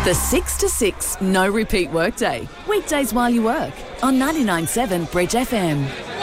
The 6 to 6 no repeat workday. Weekdays while you work on 99.7 Bridge FM.